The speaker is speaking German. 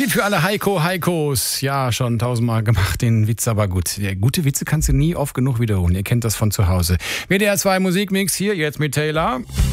Tipp für alle Heikos. Ja, schon 1000-mal gemacht den Witz, aber gut. Gute Witze kannst du nie oft genug wiederholen. Ihr kennt das von zu Hause. WDR 2 Musikmix hier jetzt mit Taylor.